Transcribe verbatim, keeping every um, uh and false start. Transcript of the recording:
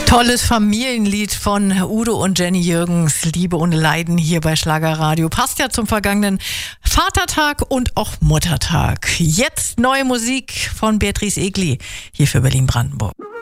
Tolles Familienlied von Udo und Jenny Jürgens, Liebe ohne Leiden, hier bei Schlagerradio. Passt ja zum vergangenen Vatertag und auch Muttertag. Jetzt neue Musik von Beatrice Egli, hier für Berlin-Brandenburg.